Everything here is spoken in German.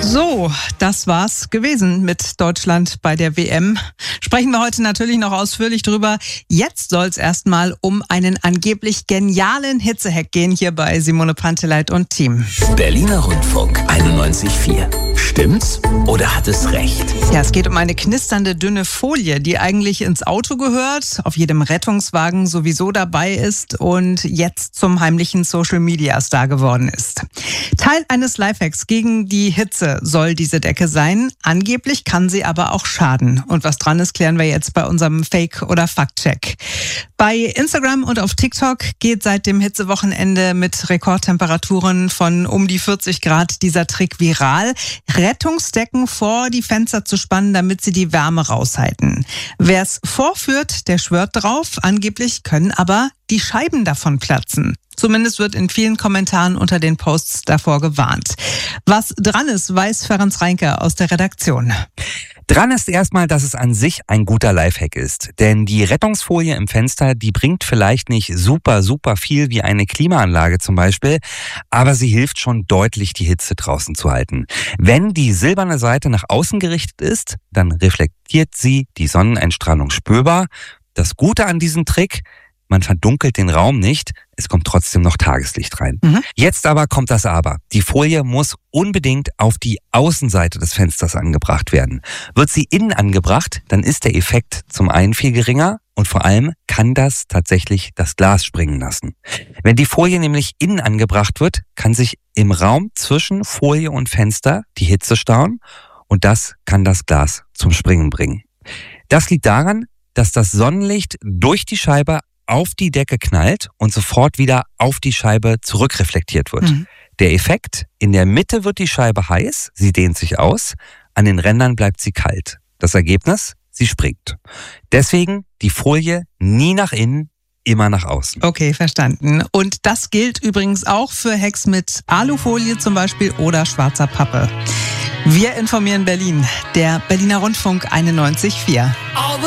So, das war's gewesen mit Deutschland bei der WM. Sprechen wir heute natürlich noch ausführlich drüber. Jetzt soll es erstmal um einen angeblich genialen Hitzehack gehen hier bei Simone Panteleit und Team. Berliner Rundfunk 91,4. Stimmt's oder hat es recht? Ja, es geht um eine knisternde, dünne Folie, die eigentlich ins Auto gehört, auf jedem Rettungswagen sowieso dabei ist und jetzt zum heimlichen Social-Media-Star geworden ist. Teil eines Lifehacks gegen die Hitze soll diese Decke sein. Angeblich kann sie aber auch schaden. Und was dran ist, klären wir jetzt bei unserem Fake- oder Fact-Check. Bei Instagram und auf TikTok geht seit dem Hitzewochenende mit Rekordtemperaturen von um die 40 Grad dieser Trick viral. Rettungsdecken vor die Fenster zu spannen, damit sie die Wärme raushalten. Wer es vorführt, der schwört drauf. Angeblich können aber die Scheiben davon platzen. Zumindest wird in vielen Kommentaren unter den Posts davor gewarnt. Was dran ist, weiß Ferenc Reinke aus der Redaktion. Dran ist erstmal, dass es an sich ein guter Lifehack ist. Denn die Rettungsfolie im Fenster, die bringt vielleicht nicht super viel wie eine Klimaanlage zum Beispiel, aber sie hilft schon deutlich, die Hitze draußen zu halten. Wenn die silberne Seite nach außen gerichtet ist, dann reflektiert sie die Sonneneinstrahlung spürbar. Das Gute an diesem Trick: man verdunkelt den Raum nicht, es kommt trotzdem noch Tageslicht rein. Jetzt aber kommt das Aber. Die Folie muss unbedingt auf die Außenseite des Fensters angebracht werden. Wird sie innen angebracht, dann ist der Effekt zum einen viel geringer und vor allem kann das tatsächlich das Glas springen lassen. Wenn die Folie nämlich innen angebracht wird, kann sich im Raum zwischen Folie und Fenster die Hitze stauen und das kann das Glas zum Springen bringen. Das liegt daran, dass das Sonnenlicht durch die Scheibe auf die Decke knallt und sofort wieder auf die Scheibe zurückreflektiert wird. Der Effekt: in der Mitte wird die Scheibe heiß, sie dehnt sich aus, an den Rändern bleibt sie kalt. Das Ergebnis: sie springt. Deswegen die Folie nie nach innen, immer nach außen. Okay, verstanden. Und das gilt übrigens auch für Hacks mit Alufolie zum Beispiel oder schwarzer Pappe. Wir informieren Berlin, der Berliner Rundfunk 91,4.